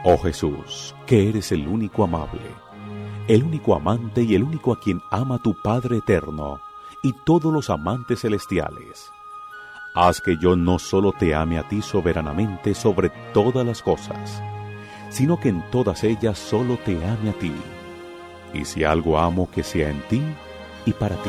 Oh Jesús, que eres el único amable, el único amante y el único a quien ama tu Padre eterno y todos los amantes celestiales. Haz que yo no solo te ame a ti soberanamente sobre todas las cosas, sino que en todas ellas solo te ame a ti. Y si algo amo, que sea en ti y para ti.